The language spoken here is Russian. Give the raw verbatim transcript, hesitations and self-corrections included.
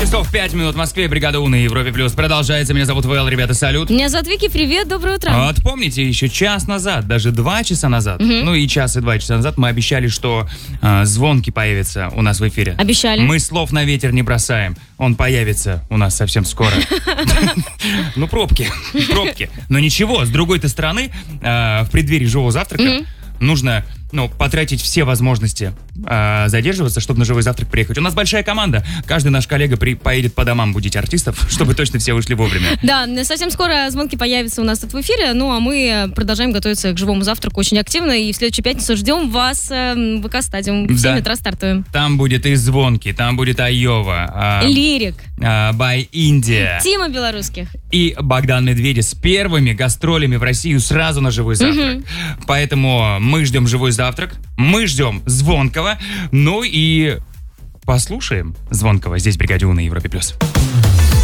Часов пять минут в Москве, бригада У на Европе Плюс продолжается. Меня зовут Вэл, ребята, салют. Меня зовут Вики, привет, доброе утро. Вот помните, еще час назад, даже два часа назад, угу. ну и час и два часа назад мы обещали, что э, звонки появятся у нас в эфире. Обещали. Мы слов на ветер не бросаем. Он появится у нас совсем скоро. Ну, пробки, пробки. Но ничего, с другой-то стороны, в преддверии живого завтрака нужно, ну, потратить все возможности э, задерживаться, чтобы на живой завтрак приехать. У нас большая команда. Каждый наш коллега при, поедет по домам будить артистов, чтобы точно все вышли вовремя. Да, совсем скоро звонки появятся у нас тут в эфире. Ну, а мы продолжаем готовиться к живому завтраку очень активно. И в следующую пятницу ждем вас э, в ВК-стадиум. В семь утра стартуем. Там будет и звонки, там будет Айова. Э, Лирик. Э, Бай Индия. Тима Белорусских. И Богдан Медведев с первыми гастролями в Россию сразу на живой завтрак. Угу. Поэтому мы ждем живой завтрак, мы ждем Звонкого, ну и послушаем Звонкого здесь в бригаде У на Европе Плюс.